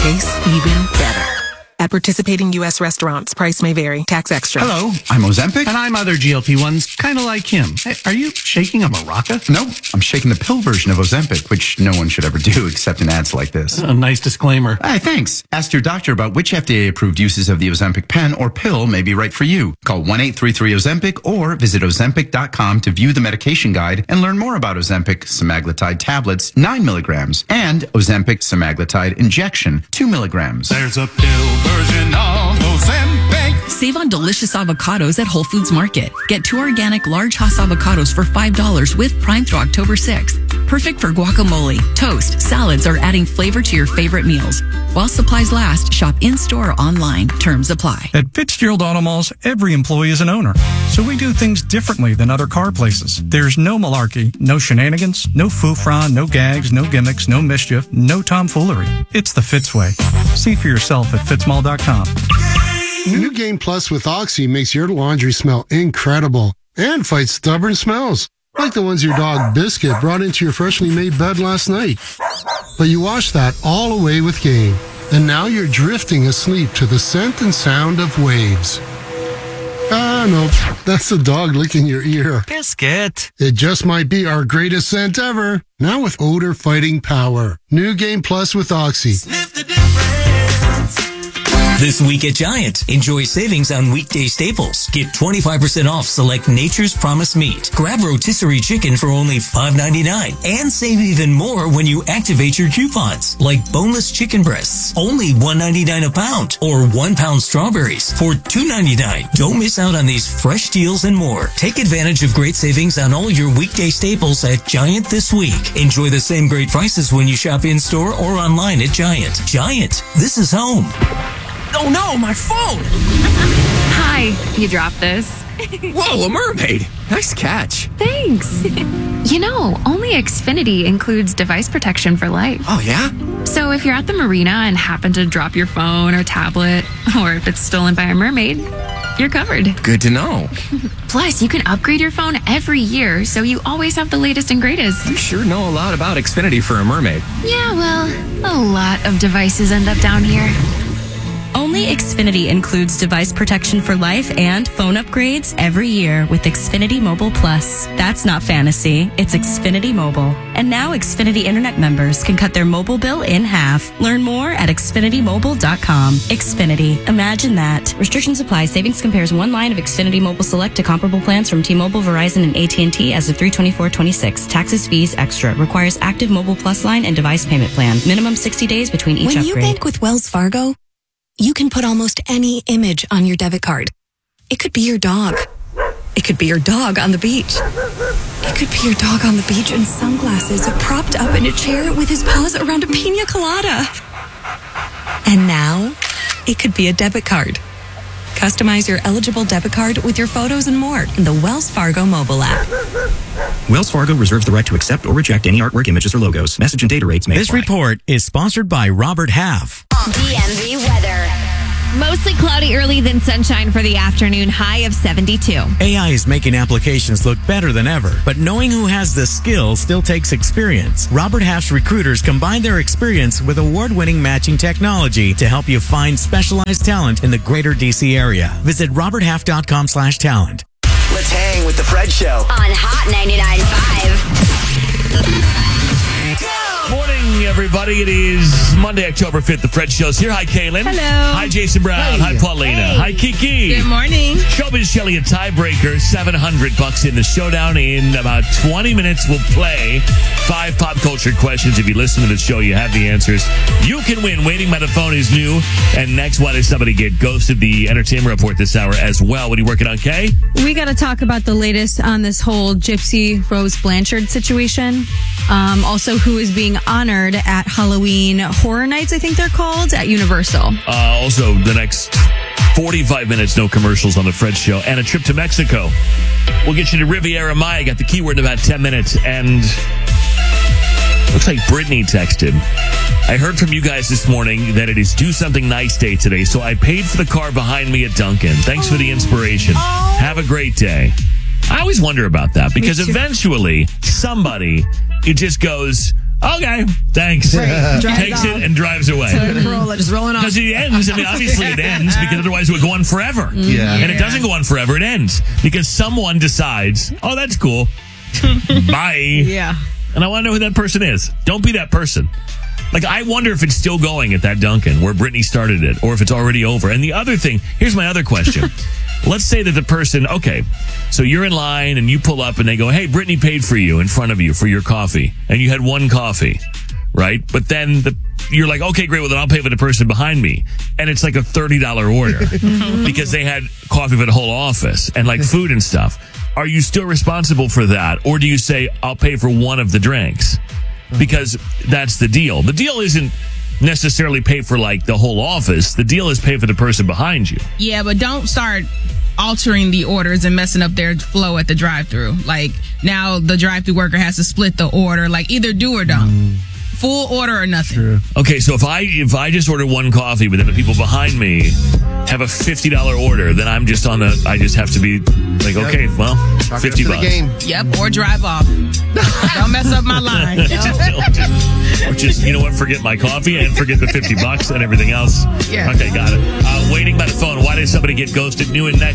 tastes even better. At participating U.S. restaurants, price may vary. Tax extra. Hello, I'm Ozempic. And I'm other GLP-1s, kind of like him. Hey, are you shaking a maraca? No, I'm shaking the pill version of Ozempic, which no one should ever do except in ads like this. A nice disclaimer. Hey, thanks. Ask your doctor about which FDA-approved uses of the Ozempic pen or pill may be right for you. Call 1-833-OZEMPIC or visit Ozempic.com to view the medication guide and learn more about Ozempic semaglutide tablets, 9 milligrams, and Ozempic semaglutide injection, 2 milligrams. There's a pill version of Ozempic. Save on delicious avocados at Whole Foods Market. Get 2 organic large Hass avocados for $5 with Prime through October 6th. Perfect for guacamole, toast, salads, or adding flavor to your favorite meals. While supplies last, shop in-store or online. Terms apply. At Fitzgerald Auto Malls, every employee is an owner. So we do things differently than other car places. There's no malarkey, no shenanigans, no foofra, no gags, no gimmicks, no mischief, no tomfoolery. It's the Fitz way. See for yourself at fitzmall.com. New Game Plus with Oxy makes your laundry smell incredible and fights stubborn smells, like the ones your dog Biscuit brought into your freshly made bed last night. But you wash that all away with Game, and now you're drifting asleep to the scent and sound of waves. Ah, no, that's the dog licking your ear. Biscuit. It just might be our greatest scent ever, now with odor fighting power. New Game Plus with Oxy. Sniff the difference. This week at Giant, enjoy savings on weekday staples. Get 25% off select Nature's Promise meat. Grab rotisserie chicken for only $5.99. And save even more when you activate your coupons. Like boneless chicken breasts, only $1.99 a pound. Or 1 pound strawberries for $2.99. Don't miss out on these fresh deals and more. Take advantage of great savings on all your weekday staples at Giant this week. Enjoy the same great prices when you shop in-store or online at Giant. Giant, this is home. Oh no, my phone! Hi, you dropped this. Whoa, a mermaid! Nice catch. Thanks. You know, only Xfinity includes device protection for life. Oh yeah? So if you're at the marina and happen to drop your phone or tablet, or if it's stolen by a mermaid, you're covered. Good to know. Plus, you can upgrade your phone every year, so you always have the latest and greatest. You sure know a lot about Xfinity for a mermaid. Yeah, well, a lot of devices end up down here. Only Xfinity includes device protection for life and phone upgrades every year with Xfinity Mobile Plus. That's not fantasy, it's Xfinity Mobile. And now Xfinity Internet members can cut their mobile bill in half. Learn more at XfinityMobile.com. Xfinity. Imagine that. Restrictions apply. Savings compares one line of Xfinity Mobile Select to comparable plans from T-Mobile, Verizon, and AT&T as of 3/24/26. Taxes, fees, extra. Requires active Mobile Plus line and device payment plan. Minimum 60 days between each upgrade. When you bank with Wells Fargo, you can put almost any image on your debit card. It could be your dog. It could be your dog on the beach. It could be your dog on the beach in sunglasses, propped up in a chair with his paws around a pina colada. And now, it could be a debit card. Customize your eligible debit card with your photos and more in the Wells Fargo mobile app. Wells Fargo reserves the right to accept or reject any artwork, images, or logos. Message and data rates may apply. This report is sponsored by Robert Half. DMV weather. Mostly cloudy early, then sunshine for the afternoon, high of 72. AI is making applications look better than ever, but knowing who has the skill still takes experience. Robert Half's recruiters combine their experience with award-winning matching technology to help you find specialized talent in the greater DC area. Visit roberthalf.com/talent. Let's hang with the Fred Show on Hot 99.5. Morning, everybody. It is Monday, October 5th. The Fred Show's here. Hi, Kaylin. Hello. Hi, Jason Brown. Hey. Hi, Paulina. Hey. Hi, Kiki. Good morning. Showbiz Shelly, a tiebreaker. $700 in the showdown. In about 20 minutes, we'll play 5 pop culture questions. If you listen to the show, you have the answers. You can win. Waiting by the phone is new. And next, why does somebody get ghosted? The entertainment report this hour as well. What are you working on, Kay? We got to talk about the latest on this whole Gypsy Rose Blanchard situation. Also, who is being honored at Halloween Horror Nights, I think they're called, at Universal. Also, the next 45 minutes, no commercials on the Fred Show, and a trip to Mexico. We'll get you to Riviera Maya. Got the keyword in about 10 minutes, and looks like Brittany texted. I heard from you guys this morning that it is Do Something Nice Day today, so I paid for the car behind me at Dunkin'. Thanks for the inspiration. Have a great day. I always wonder about that, because eventually somebody, it just goes, Okay, thanks. Right. Takes it and drives away. Corolla just rolling off. Because it ends. I mean, obviously it ends because otherwise it would go on forever. Yeah. And it doesn't go on forever. It ends because someone decides, oh, that's cool. Bye. Yeah. And I want to know who that person is. Don't be that person. Like, I wonder if it's still going at that Dunkin' where Brittany started it, or if it's already over. And the other thing, here's my other question. Let's say that the person, okay, so you're in line and you pull up and they go, hey, Brittany paid for you in front of you for your coffee. And you had one coffee, right? But then you're like, okay, great, well, then I'll pay for the person behind me. And it's like a $30 order because they had coffee for the whole office and like food and stuff. Are you still responsible for that? Or do you say, I'll pay for one of the drinks? Because that's the deal. The deal isn't necessarily pay for like the whole office. The deal is pay for the person behind you. Yeah, but don't start altering the orders and messing up their flow at the drive-thru. Like, now the drive-thru worker has to split the order. Like, either do or don't. Full order or nothing. True. Okay, so if I just order one coffee, but then the people behind me have a $50 order, then I'm just I just have to be like, okay, well, $50. Yep, or drive off. Don't mess up my line. Or just, you know what, forget my coffee and forget the $50 and everything else. Yeah. Okay, got it. Waiting by the phone. Why did somebody get ghosted? New and next.